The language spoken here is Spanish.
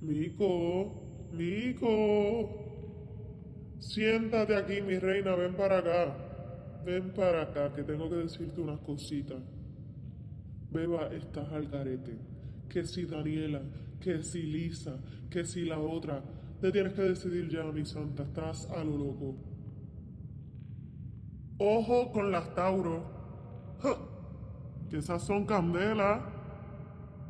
Mico, Mico. Siéntate aquí, mi reina, ven para acá. Ven para acá, que tengo que decirte unas cositas. Beba, estás al garete. Que si Daniela, que si Lisa, que si la otra. Te tienes que decidir ya, mi santa. Estás a lo loco. Ojo con las Tauro. ¡Ja! Que esas son candela.